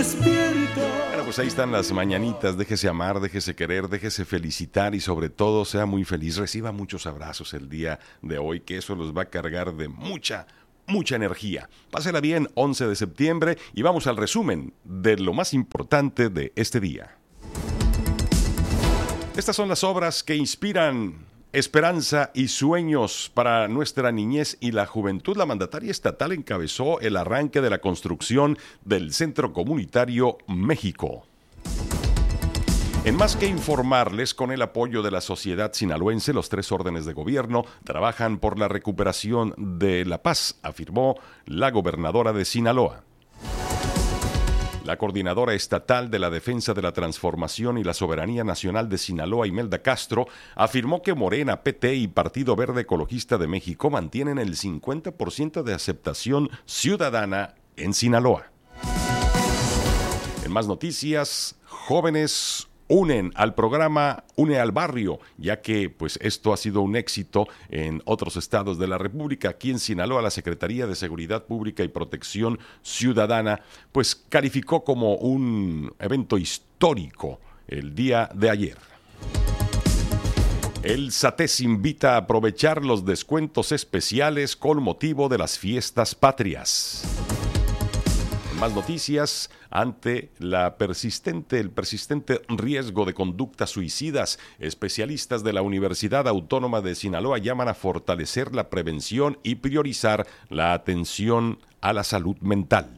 despierta. Bueno, pues ahí están las mañanitas. Déjese amar, déjese querer, déjese felicitar y sobre todo sea muy feliz. Reciba muchos abrazos el día de hoy, que eso los va a cargar de mucha energía. Pásela bien, 11 de septiembre, y vamos al resumen de lo más importante de este día. Estas son las obras que inspiran esperanza y sueños para nuestra niñez y la juventud. La mandataria estatal encabezó el arranque de la construcción del Centro Comunitario México. En más que informarles, con el apoyo de la sociedad sinaloense, los 3 órdenes de gobierno trabajan por la recuperación de la paz, afirmó la gobernadora de Sinaloa. La coordinadora estatal de la Defensa de la Transformación y la Soberanía Nacional de Sinaloa, Imelda Castro, afirmó que Morena, PT y Partido Verde Ecologista de México mantienen el 50% de aceptación ciudadana en Sinaloa. En más noticias, jóvenes unen al programa Une al Barrio, ya que pues esto ha sido un éxito en otros estados de la República. Aquí en Sinaloa, la Secretaría de Seguridad Pública y Protección Ciudadana pues calificó como un evento histórico el día de ayer. El SATES invita a aprovechar los descuentos especiales con motivo de las fiestas patrias. Más noticias, ante el persistente riesgo de conductas suicidas, especialistas de la Universidad Autónoma de Sinaloa llaman a fortalecer la prevención y priorizar la atención a la salud mental.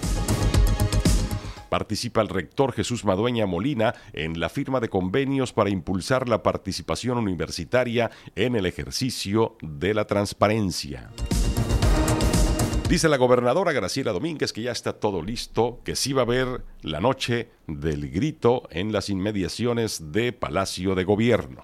Participa el rector Jesús Madueña Molina en la firma de convenios para impulsar la participación universitaria en el ejercicio de la transparencia. Dice la gobernadora Graciela Domínguez que ya está todo listo, que sí va a haber la noche del grito en las inmediaciones de Palacio de Gobierno.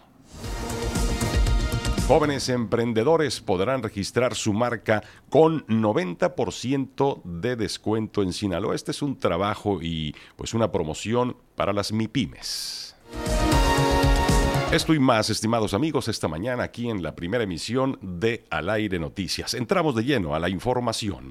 Jóvenes emprendedores podrán registrar su marca con 90% de descuento en Sinaloa. Este es un trabajo y pues una promoción para las MIPYMES. Esto y más, estimados amigos, esta mañana aquí en la primera emisión de Al Aire Noticias. Entramos de lleno a la información.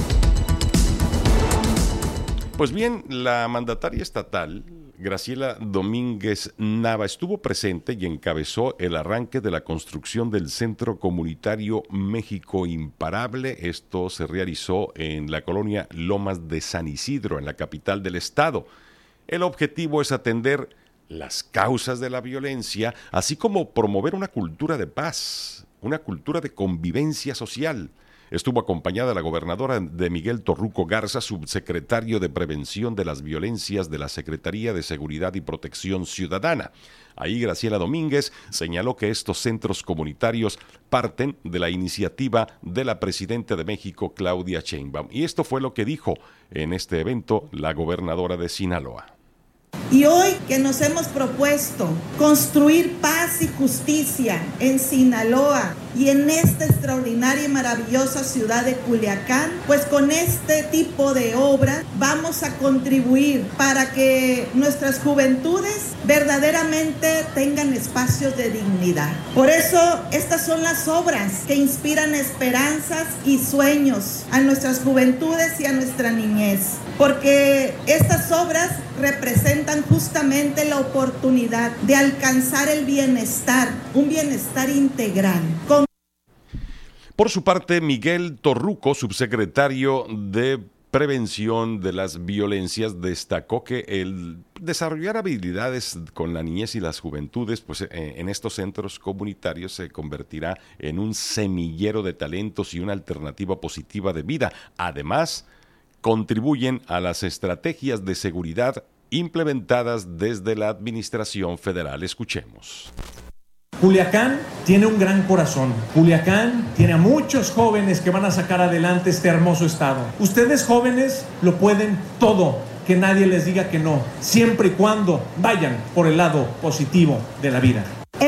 Pues bien, la mandataria estatal, Graciela Domínguez Nava, estuvo presente y encabezó el arranque de la construcción del Centro Comunitario México Imparable. Esto se realizó en la colonia Lomas de San Isidro, en la capital del estado. El objetivo es atender las causas de la violencia, así como promover una cultura de paz, una cultura de convivencia social. Estuvo acompañada la gobernadora de Miguel Torruco Garza, subsecretario de Prevención de las Violencias de la Secretaría de Seguridad y Protección Ciudadana. Ahí Graciela Domínguez señaló que estos centros comunitarios parten de la iniciativa de la presidenta de México, Claudia Sheinbaum. Y esto fue lo que dijo en este evento la gobernadora de Sinaloa. Y hoy que nos hemos propuesto construir paz y justicia en Sinaloa y en esta extraordinaria y maravillosa ciudad de Culiacán, pues con este tipo de obras vamos a contribuir para que nuestras juventudes verdaderamente tengan espacios de dignidad. Por eso estas son las obras que inspiran esperanzas y sueños a nuestras juventudes y a nuestra niñez, porque estas obras representan justamente la oportunidad de alcanzar el bienestar, un bienestar integral. Por su parte, Miguel Torruco, subsecretario de Prevención de las Violencias, destacó que el desarrollar habilidades con la niñez y las juventudes pues, en estos centros comunitarios se convertirá en un semillero de talentos y una alternativa positiva de vida. Además, contribuyen a las estrategias de seguridad implementadas desde la Administración Federal. Escuchemos. Culiacán tiene un gran corazón. Culiacán tiene a muchos jóvenes que van a sacar adelante este hermoso estado. Ustedes jóvenes lo pueden todo, que nadie les diga que no, siempre y cuando vayan por el lado positivo de la vida.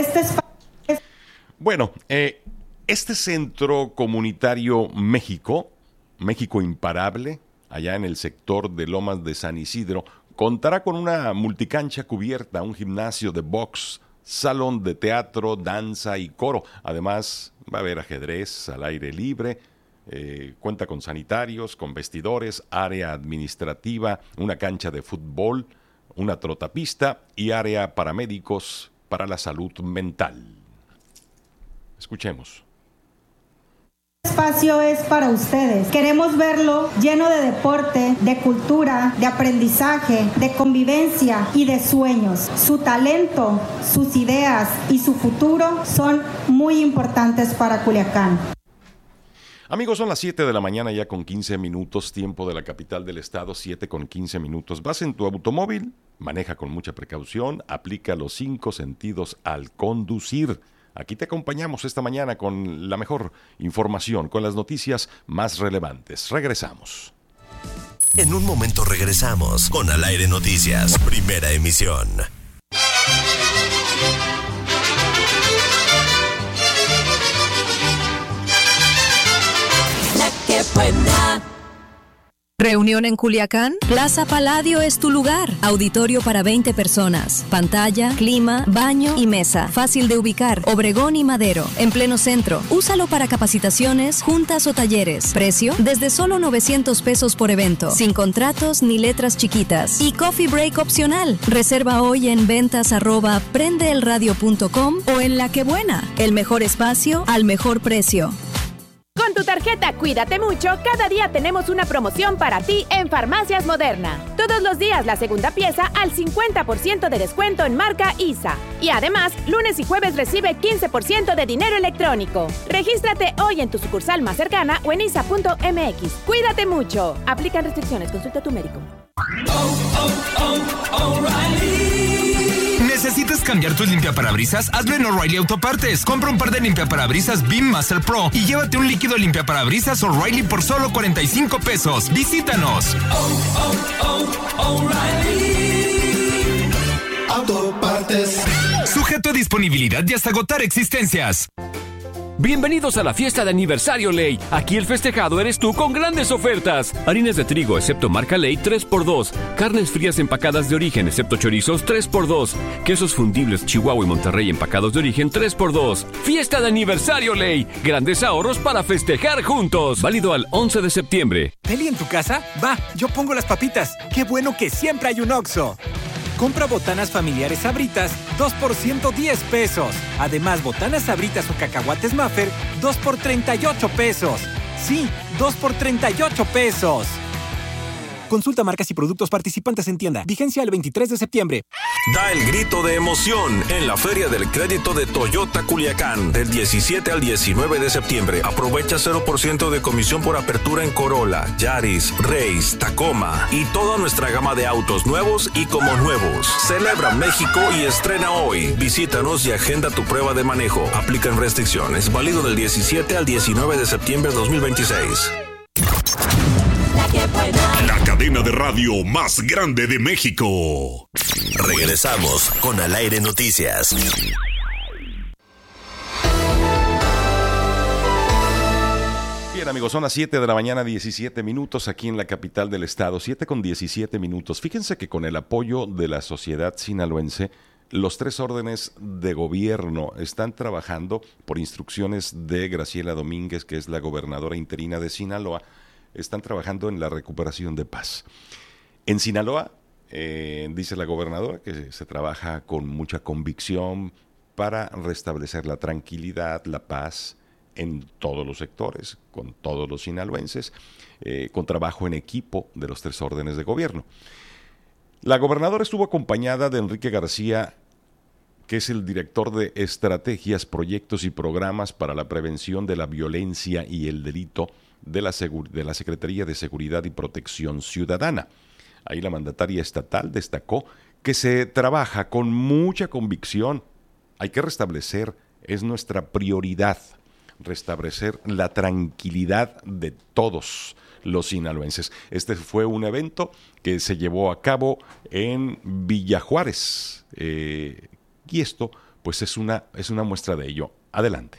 Bueno, este Centro Comunitario México Imparable, allá en el sector de Lomas de San Isidro, contará con una multicancha cubierta, un gimnasio de box, salón de teatro, danza y coro. Además, va a haber ajedrez al aire libre, Cuenta con sanitarios, con vestidores, área administrativa, una cancha de fútbol, una trotapista y área para médicos para la salud mental. Escuchemos. Este espacio es para ustedes. Queremos verlo lleno de deporte, de cultura, de aprendizaje, de convivencia y de sueños. Su talento, sus ideas y su futuro son muy importantes para Culiacán. Amigos, son las 7 de la mañana ya con 15 minutos, tiempo de la capital del estado, 7 con 15 minutos. Vas en tu automóvil, maneja con mucha precaución, aplica los 5 sentidos al conducir. Aquí te acompañamos esta mañana con la mejor información, con las noticias más relevantes. Regresamos. En un momento regresamos con Al Aire Noticias, primera emisión. Buena. Reunión en Culiacán. Plaza Palladio es tu lugar. Auditorio para 20 personas. Pantalla, clima, baño y mesa. Fácil de ubicar. Obregón y Madero. En pleno centro. Úsalo para capacitaciones, juntas o talleres. Precio desde solo 900 pesos por evento. Sin contratos ni letras chiquitas. Y coffee break opcional. Reserva hoy en ventas@prendeelradio.com o en La Que Buena. El mejor espacio al mejor precio. Con tu tarjeta Cuídate Mucho, cada día tenemos una promoción para ti en Farmacias Moderna. Todos los días la segunda pieza al 50% de descuento en marca ISA. Y además, lunes y jueves recibe 15% de dinero electrónico. Regístrate hoy en tu sucursal más cercana o en isa.mx. Cuídate mucho. Aplican restricciones. Consulta a tu médico. ¿Necesitas cambiar tus limpiaparabrisas? Hazlo en O'Reilly Autopartes. Compra un par de limpiaparabrisas Beam Master Pro y llévate un líquido limpiaparabrisas O'Reilly por solo 45 pesos. ¡Visítanos! O'Reilly Autopartes. Sujeto a disponibilidad y hasta agotar existencias. Bienvenidos a la fiesta de aniversario Ley. Aquí el festejado eres tú con grandes ofertas. Harinas de trigo, excepto marca Ley, 3x2. Carnes frías empacadas de origen, excepto chorizos, 3x2. Quesos fundibles Chihuahua y Monterrey empacados de origen, 3x2. Fiesta de aniversario Ley. Grandes ahorros para festejar juntos. Válido al 11 de septiembre. ¿Peli en tu casa? Va, yo pongo las papitas. Qué bueno que siempre hay un Oxxo. Compra botanas familiares Sabritas, 2 por 110 pesos. Además, botanas Sabritas o cacahuates Maffer, 2 por 38 pesos. Sí, 2 por 38 pesos. Consulta marcas y productos participantes en tienda. Vigencia el 23 de septiembre. Da el grito de emoción en la Feria del Crédito de Toyota Culiacán del 17 al 19 de septiembre. Aprovecha 0% de comisión por apertura en Corolla, Yaris, Race, Tacoma y toda nuestra gama de autos nuevos y como nuevos. Celebra México y estrena hoy. Visítanos y agenda tu prueba de manejo. Aplican restricciones. Válido del 17 al 19 de septiembre de 2026. La cadena de radio más grande de México. Regresamos con Al Aire Noticias. Bien, amigos, son las 7 de la mañana, 17 minutos aquí en la capital del estado, 7 con 17 minutos. Fíjense que con el apoyo de la sociedad sinaloense, los 3 órdenes de gobierno están trabajando por instrucciones de Graciela Domínguez, que es la gobernadora interina de Sinaloa. Están trabajando en la recuperación de paz. En Sinaloa, dice la gobernadora, que se trabaja con mucha convicción para restablecer la tranquilidad, la paz en todos los sectores, con todos los sinaloenses, con trabajo en equipo de los 3 órdenes de gobierno. La gobernadora estuvo acompañada de Enrique García, que es el director de Estrategias, Proyectos y Programas para la Prevención de la Violencia y el Delito de la Secretaría de Seguridad y Protección Ciudadana. Ahí la mandataria estatal destacó que se trabaja con mucha convicción. Hay que restablecer, es nuestra prioridad, restablecer la tranquilidad de todos los sinaloenses. Este fue un evento que se llevó a cabo en Villa Juárez. Y esto, pues, es una muestra de ello. Adelante.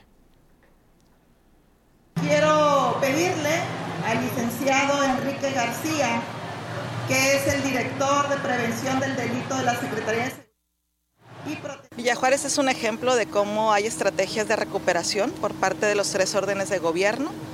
Quiero pedirle al licenciado Enrique García, que es el director de Prevención del Delito de la Secretaría de Seguridad y Protección. Villa Juárez es un ejemplo de cómo hay estrategias de recuperación por parte de los 3 órdenes de gobierno.